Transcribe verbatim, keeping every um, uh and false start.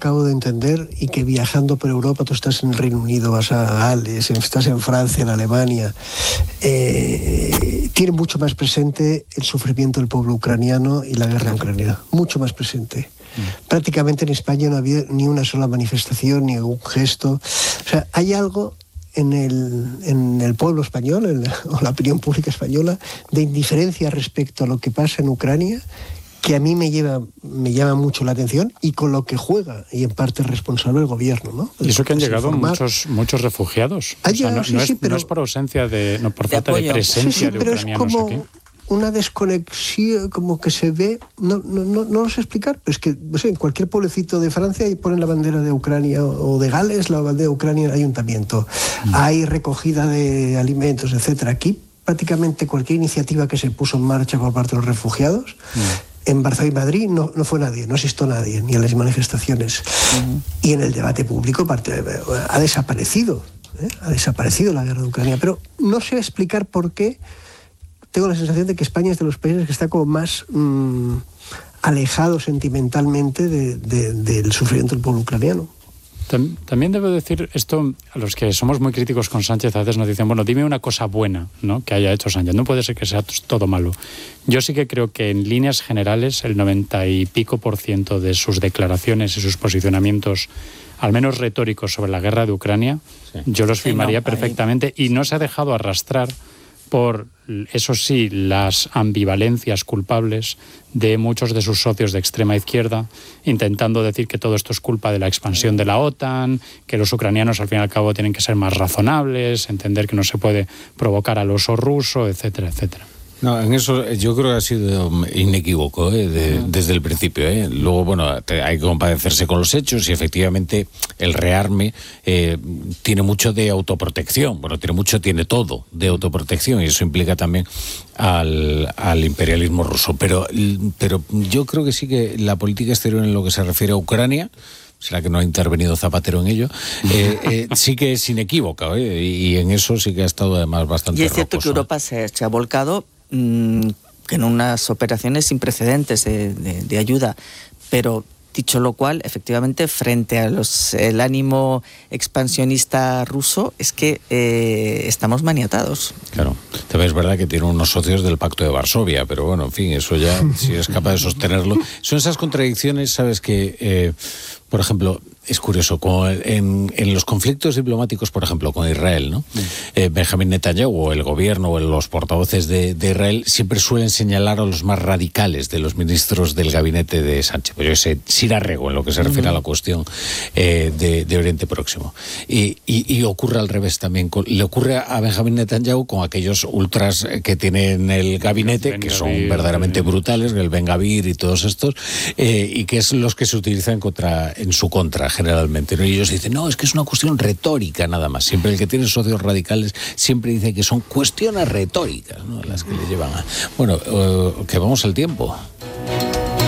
acabo de entender y que viajando por Europa, tú estás en el Reino Unido, vas a Gales, estás en Francia, en Alemania, eh, tiene mucho más presente el sufrimiento del pueblo ucraniano y la guerra ucraniana, mucho más presente. Mm. Prácticamente en España no había ni una sola manifestación, ni un gesto. O sea, hay algo en el, en el pueblo español, en la, o la opinión pública española, de indiferencia respecto a lo que pasa en Ucrania, que a mí me lleva me llama mucho la atención, y con lo que juega, y en parte es responsable el gobierno, ¿no? Y eso que han llegado muchos muchos refugiados. Ha llegado, o sea, no, sí, no, sí, es, pero, no es por ausencia de, no por falta de, de presencia sí, sí, de pero ucranianos es como aquí. Una desconexión, como que se ve, no, no, no, no lo sé explicar, pero es que no sé, en cualquier pueblecito de Francia ponen la bandera de Ucrania, o de Gales la bandera de Ucrania en el ayuntamiento. Mm. Hay recogida de alimentos, etcétera. Aquí prácticamente cualquier iniciativa que se puso en marcha por parte de los refugiados, mm. en Barcelona y Madrid no, no fue nadie, no asistió nadie, ni a las manifestaciones. Uh-huh. Y en el debate público parte, ha desaparecido, ¿eh? ha desaparecido la guerra de Ucrania. Pero no sé explicar por qué tengo la sensación de que España es de los países que está como más mmm, alejado sentimentalmente de, de, del sufrimiento del pueblo ucraniano. También debo decir esto, a los que somos muy críticos con Sánchez a veces nos dicen, bueno, dime una cosa buena, ¿no?, que haya hecho Sánchez, no puede ser que sea todo malo. Yo sí que creo que en líneas generales el noventa y pico por ciento de sus declaraciones y sus posicionamientos, al menos retóricos, sobre la guerra de Ucrania, sí. yo los firmaría sí, no, perfectamente, y no se ha dejado arrastrar por, eso sí, las ambivalencias culpables de muchos de sus socios de extrema izquierda, intentando decir que todo esto es culpa de la expansión de la OTAN, que los ucranianos al fin y al cabo tienen que ser más razonables, entender que no se puede provocar al oso ruso, etcétera, etcétera. No, en eso yo creo que ha sido inequívoco, ¿eh? de, desde el principio. ¿eh? Luego, bueno, hay que compadecerse con los hechos, y efectivamente el rearme eh, tiene mucho de autoprotección. Bueno, tiene mucho, tiene todo de autoprotección, y eso implica también al, al imperialismo ruso. Pero, pero yo creo que sí que la política exterior en lo que se refiere a Ucrania, será que no ha intervenido Zapatero en ello, eh, eh, sí que es inequívoca, ¿eh? y en eso sí que ha estado además bastante Y es cierto rocoso. que Europa se, se ha volcado mmm, en unas operaciones sin precedentes de, de, de ayuda, pero dicho lo cual, efectivamente, frente a los el ánimo expansionista ruso, es que eh, estamos maniatados. Claro, también es verdad que tiene unos socios del Pacto de Varsovia, pero bueno, en fin, eso ya, si es capaz de sostenerlo. Son esas contradicciones, sabes, que, eh, por ejemplo, es curioso, como en, en los conflictos diplomáticos, por ejemplo, con Israel, ¿no? Mm. Eh, Benjamín Netanyahu, o el gobierno, o los portavoces de, de Israel, siempre suelen señalar a los más radicales de los ministros del gabinete de Sánchez. Pues yo sé, Sira Rego, en lo que se refiere mm. a la cuestión eh, de, de Oriente Próximo. Y, y, y ocurre al revés también. Con, le ocurre a Benjamín Netanyahu con aquellos ultras que tiene en el gabinete, Ben que son Gavir, verdaderamente Ben brutales, el Ben Gavir y todos estos, eh, y que es los que se utilizan contra, en su contra, generalmente, ¿no? Y ellos dicen, no, es que es una cuestión retórica nada más. Siempre el que tiene socios radicales siempre dice que son cuestiones retóricas, ¿no?, las que le llevan a... Bueno, uh, que vamos al tiempo.